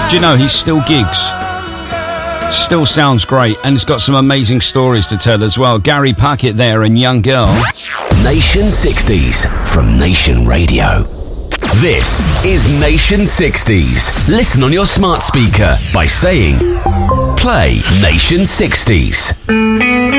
Do you know, he still gigs. Still sounds great, and it's got some amazing stories to tell as well. Gary Puckett there and Young Girl. Nation 60s from Nation Radio. This is Nation 60s. Listen on your smart speaker by saying, play Nation 60s.